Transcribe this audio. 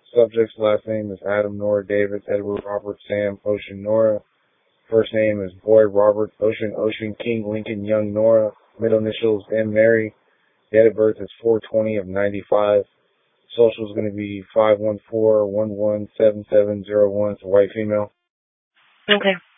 Subject's last name is Adam, Nora, David, Edward, Robert, Sam, Ocean, Nora. First name is Boyd, Robert, Ocean, King, Lincoln, Young, Nora. Middle initials M, Mary. Date of birth is 4/20 of 95. Social is going to be 514-117701. It's a white female. Okay.